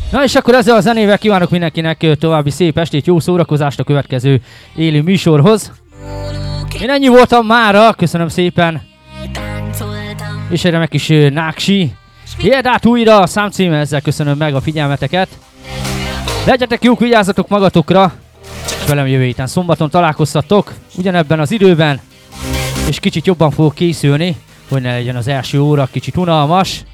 Na és akkor ezzel a zenével kívánok mindenkinek további szép estét, jó szórakozást a következő élő műsorhoz. Én ennyi voltam mára, köszönöm szépen. És egy remek kis náksi. Érdát újra a számcíme, ezzel köszönöm meg a figyelmeteket. Legyetek jók, vigyázzatok magatokra. És velem jövő héten szombaton találkoztatok, ugyanebben az időben. És kicsit jobban fogok készülni, hogy ne legyen az első óra kicsit unalmas.